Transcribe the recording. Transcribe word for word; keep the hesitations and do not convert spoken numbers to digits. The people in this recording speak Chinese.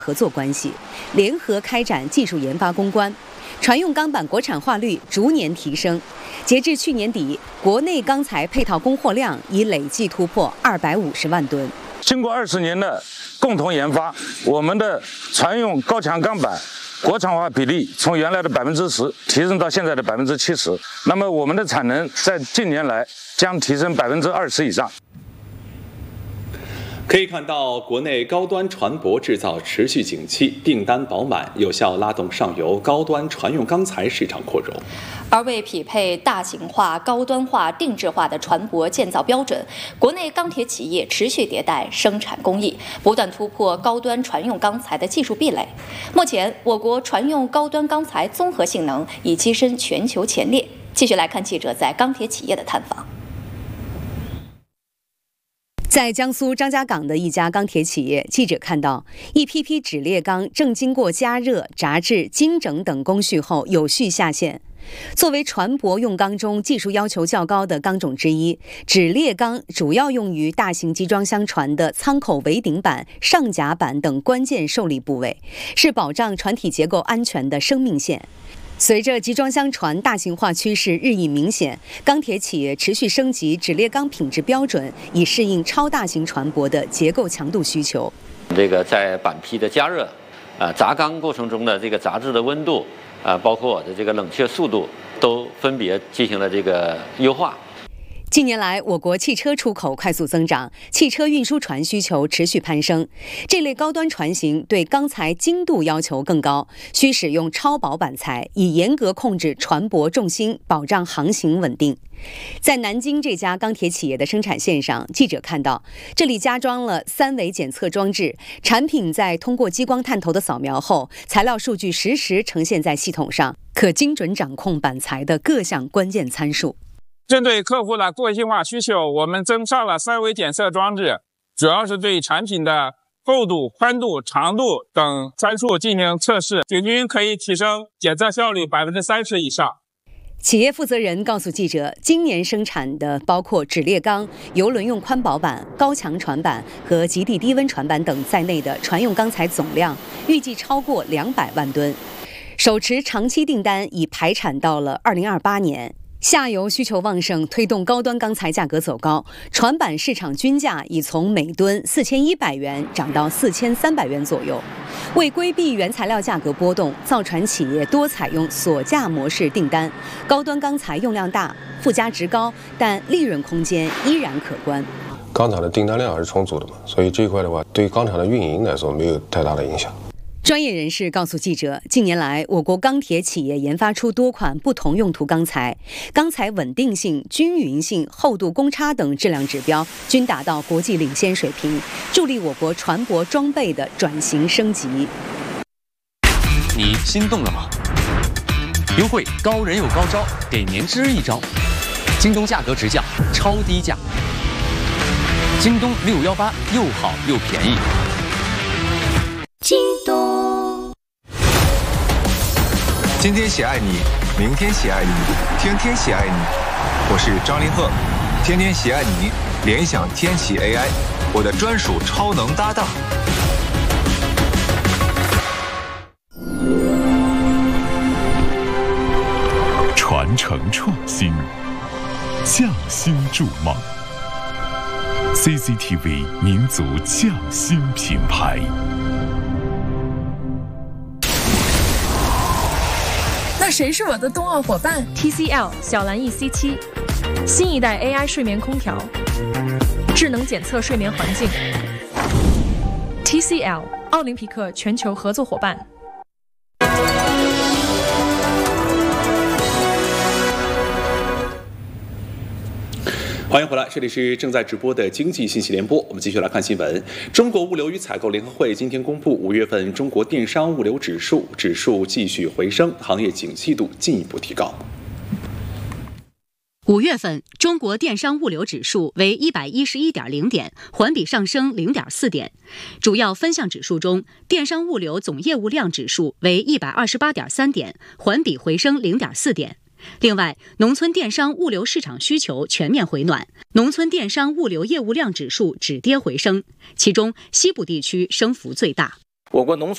合作关系，联合开展技术研发攻关，船用钢板国产化率逐年提升。截至去年底，国内钢材配套供货量已累计突破二百五十万吨。 经过二十年的共同研发，我们的船用高强钢板国产化比例从原来的百分之十提升到现在的百分之七十。那么我们的产能在近年来将提升百分之二十以上。 可以看到，国内高端船舶制造持续景气，订单饱满，有效拉动上游高端船用钢材市场扩容。 而为匹配大型化、高端化、定制化的船舶建造标准，国内钢铁企业持续迭代生产工艺，不断突破高端船用钢材的技术壁垒。目前，我国船用高端钢材综合性能已跻身全球前列。继续来看记者在钢铁企业的探访。 在江苏张家港的一家钢铁企业，记者看到一批批酯裂钢正经过加热、炸制、精整等工序后有序下线。作为船舶用钢中技术要求较高的钢种之一，酯裂钢主要用于大型集装箱船的舱口围顶板、上甲板等关键受力部位，是保障船体结构安全的生命线。随着集装箱船大型化趋势日益明显，钢铁企业持续升级酯裂钢品质标准，以适应超大型船舶的结构强度需求。 这个在板坯的加热、啊轧钢过程中的这个杂质的温度，啊包括我的这个冷却速度，都分别进行了这个优化。 近年来，我国汽车出口快速增长，汽车运输船需求持续攀升。这类高端船型对钢材精度要求更高，需使用超薄板材，以严格控制船舶重心，保障航行稳定。在南京这家钢铁企业的生产线上，记者看到，这里加装了三维检测装置，产品在通过激光探头的扫描后，材料数据实时呈现在系统上，可精准掌控板材的各项关键参数。 针对客户的个性化需求，我们增上了三维检测装置，主要是对产品的厚度、宽度、长度等参数进行测试，平均可以提升检测效率百分之三十以上。 企业负责人告诉记者，今年生产的包括酯裂钢、油轮用宽薄板、高强船板和极地低温船板等在内的船用钢材总量预计超过两百万吨，手持长期订单已排产到了二零二八年。下游需求旺盛，推动高端钢材价格走高，船板市场均价已从每吨四千一百元涨到四千三百元左右。为规避原材料价格波动，造船企业多采用锁价模式订单，高端钢材用量大，附加值高，但利润空间依然可观。 钢厂的订单量还是充足的嘛，所以这一块的话，对于钢厂的运营来说没有太大的影响。 专业人士告诉记者，近年来，我国钢铁企业研发出多款不同用途钢材，钢材稳定性、均匀性、厚度、公差等质量指标均达到国际领先水平，助力我国船舶装备的转型升级。 你心动了吗？优惠高人有高招，给您支一招。京东价格直降，超低价。京东六一八又好又便宜。 京东， 今天喜爱你，明天喜爱你，天天喜爱你。我是张凌赫，天天喜爱你，联想天喜 A I， 我的专属超能搭档。 传承创新，匠心筑梦。C C T V 民族匠心品牌。 那谁是我的冬奥伙伴 ？T C L 小蓝 E C 七，新一代 A I 睡眠空调，智能检测睡眠环境。T C L 奥林匹克全球合作伙伴。 欢迎回来，这里是正在直播的经济信息联播。我们继续来看新闻。中国物流与采购联合会今天公布五月份中国电商物流指数，指数继续回升，行业景气度进一步提高。 五月份中国电商物流指数为一百一十一点零点，环比上升零点四点。主要分项指数中，电商物流总业务量指数为一百二十八点三点，环比回升零点四点。另外，农村电商物流市场需求全面回暖，农村电商物流业务量指数止跌回升，其中西部地区升幅最大。 我国农村